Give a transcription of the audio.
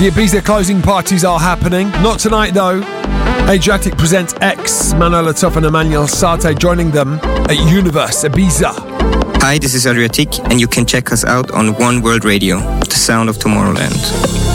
The Ibiza closing parties are happening. Not tonight though. Adriatic presents X, Manuela Tuff and Emmanuel Sarte joining them at Universe Ibiza. Hi, this is Adriatic, and you can check us out on One World Radio, the sound of Tomorrowland.